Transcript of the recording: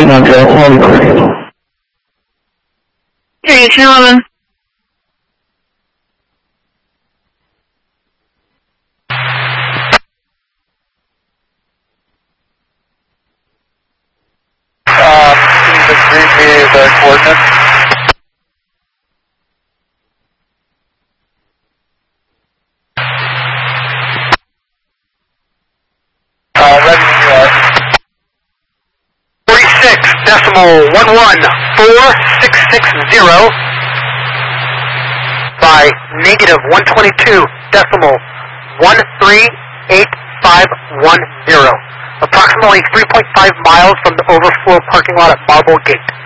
对，1011。 Can you read me the coordinates? Ready when you are. 46.1146660 by -122.138510. Approximately 3.5 miles from the overflow parking lot at Marble Gate.